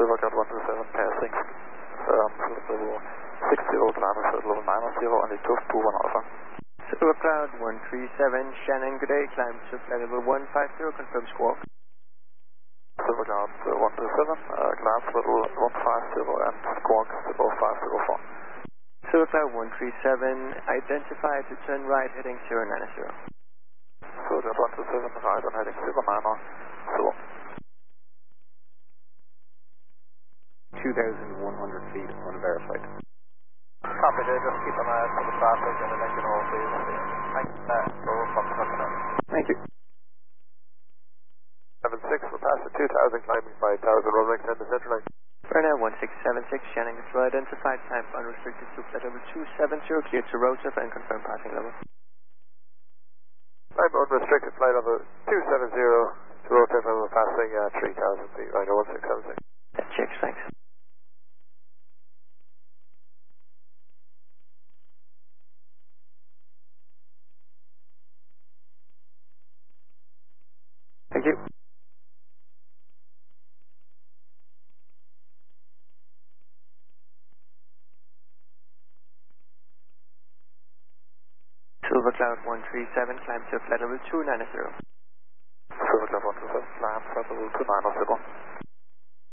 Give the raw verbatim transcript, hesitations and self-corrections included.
Silver Cloud one two seven passing um, level six zero, climb at level minus zero, and it took two one alpha. Silver Cloud one three seven, Shannon, good day, climb to flight level one five zero, confirm squawk. Silver Cloud uh, one two seven, uh, climb level one five zero, and squawk level five zero four. Silver Cloud one three seven, identify to turn right heading zero nine zero. Silver Cloud one two seven, right on heading zero nine zero. two thousand one hundred feet unverified. Copy, there, just keep an eye out for the traffic and then let you know, please. Thanks, uh, go from the Thank you. seven six, we're past the two thousand, climbing five thousand, runway extend the central line. Ryanair one six seven six, Shannon control identified, type unrestricted to flight level two seven zero, clear to rotor and confirm passing level. I'm unrestricted flight level two seven zero, to rotor level passing uh, three thousand feet, Ryanair one six seven six. That checks, thanks. Thank you. Silver Cloud one three seven, climb to flight level two nine zero. Silver Cloud one two seven, climb flight level two nine zero.